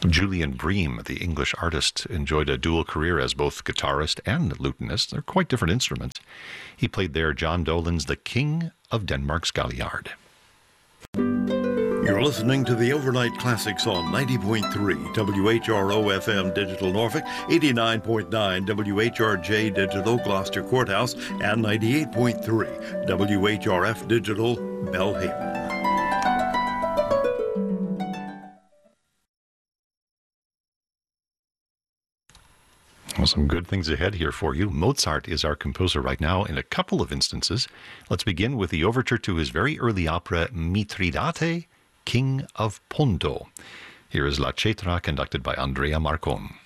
Julian Bream, the English artist, enjoyed a dual career as both guitarist and lutenist. They're quite different instruments. He played there John Dolan's The King of Denmark's Galliard. You're listening to the Overnight Classics on 90.3 WHRO FM Digital Norfolk, 89.9 WHRJ Digital Gloucester Courthouse, and 98.3 WHRF Digital Belhaven. Well, some good things ahead here for you. Mozart is our composer right now in a couple of instances. Let's begin with the overture to his very early opera Mithridate, King of Ponto. Here is La Cetra, conducted by Andrea Marcon.